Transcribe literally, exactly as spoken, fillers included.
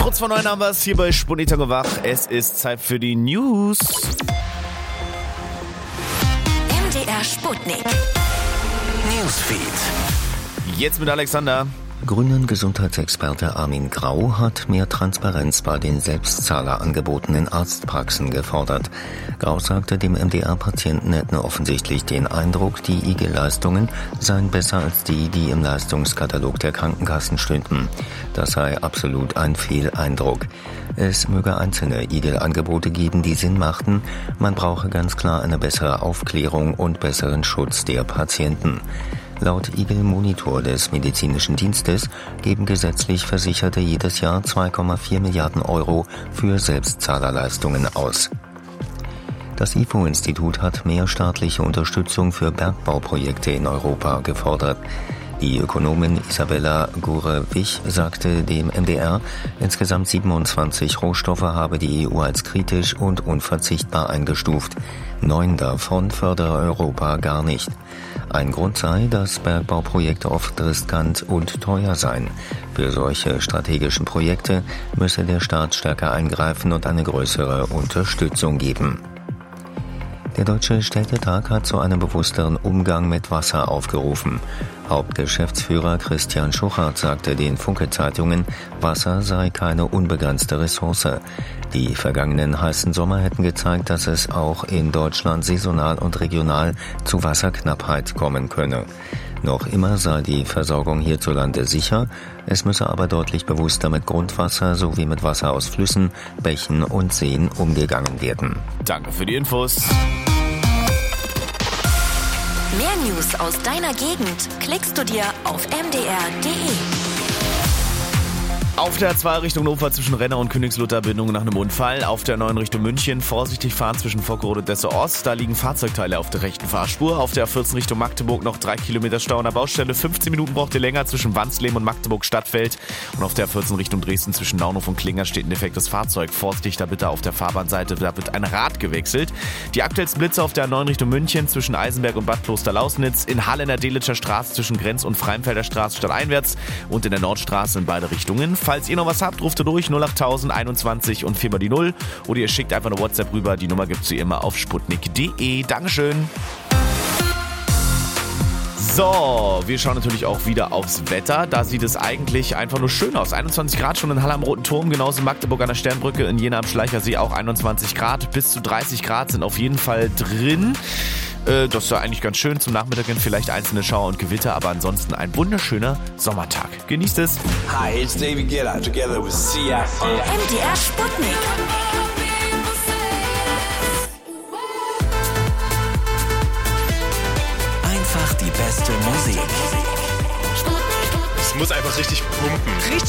Kurz vor neun haben wir es hier bei Sputnik Wach. Es ist Zeit für die News. M D R Sputnik. Newsfeed. Jetzt mit Alexander. Grünen Gesundheitsexperte Armin Grau hat mehr Transparenz bei den Selbstzahlerangeboten in Arztpraxen gefordert. Grau sagte, dem M D R-Patienten hätten offensichtlich den Eindruck, die I G L-Leistungen seien besser als die, die im Leistungskatalog der Krankenkassen stünden. Das sei absolut ein Fehleindruck. Es möge einzelne I G L-Angebote geben, die Sinn machten. Man brauche ganz klar eine bessere Aufklärung und besseren Schutz der Patienten. Laut I G L-Monitor des Medizinischen Dienstes geben gesetzlich Versicherte jedes Jahr zwei Komma vier Milliarden Euro für Selbstzahlerleistungen aus. Das I F O-Institut hat mehr staatliche Unterstützung für Bergbauprojekte in Europa gefordert. Die Ökonomin Isabella Gurewich sagte dem M D R, insgesamt siebenundzwanzig Rohstoffe habe die E U als kritisch und unverzichtbar eingestuft. Neun davon fördere Europa gar nicht. Ein Grund sei, dass Bergbauprojekte oft riskant und teuer seien. Für solche strategischen Projekte müsse der Staat stärker eingreifen und eine größere Unterstützung geben. Der Deutsche Städtetag hat zu einem bewussteren Umgang mit Wasser aufgerufen. Hauptgeschäftsführer Christian Schuchart sagte den Funke-Zeitungen, Wasser sei keine unbegrenzte Ressource. Die vergangenen heißen Sommer hätten gezeigt, dass es auch in Deutschland saisonal und regional zu Wasserknappheit kommen könne. Noch immer sei die Versorgung hierzulande sicher, es müsse aber deutlich bewusster mit Grundwasser sowie mit Wasser aus Flüssen, Bächen und Seen umgegangen werden. Danke für die Infos. Mehr News aus deiner Gegend klickst du dir auf m d r punkt d e. Auf der zwei Richtung Ufer zwischen Renner und Königslutter-Bindung nach einem Unfall. Auf der neun Richtung München vorsichtig fahren zwischen Vockerode und Dessau Ost. Da liegen Fahrzeugteile auf der rechten Fahrspur. Auf der vierzehn Richtung Magdeburg noch drei Kilometer Stau an der Baustelle. fünfzehn Minuten braucht ihr länger zwischen Wansleben und Magdeburg-Stadtfeld. Und auf der vierzehn Richtung Dresden zwischen Naunhof und Klinger steht ein defektes Fahrzeug. Vorsichtig da bitte auf der Fahrbahnseite, da wird ein Rad gewechselt. Die aktuellsten Blitze auf der neun Richtung München zwischen Eisenberg und Bad Kloster-Lausnitz. In Halle in der Delitscher Straße zwischen Grenz- und Freimfelder Straße stadteinwärts. Und in der Nordstraße in beide Richtungen. Falls ihr noch was habt, ruft ihr durch null acht tausend einundzwanzig und vier mal die null. Oder ihr schickt einfach eine WhatsApp rüber. Die Nummer gibt's wie immer auf sputnik punkt d e. Dankeschön. So, wir schauen natürlich auch wieder aufs Wetter. Da sieht es eigentlich einfach nur schön aus. einundzwanzig Grad schon in Halle am Roten Turm, genauso in Magdeburg an der Sternbrücke, in Jena am Schleichersee auch einundzwanzig Grad. Bis zu dreißig Grad sind auf jeden Fall drin. Äh, das ist ja eigentlich ganz schön. Zum Nachmittag hin vielleicht einzelne Schauer und Gewitter, aber ansonsten ein wunderschöner Sommertag. Genießt es. Hi, it's David Guetta together with Sia. M D R Sputnik. Einfach die beste Musik. Es muss einfach richtig pumpen. Richtig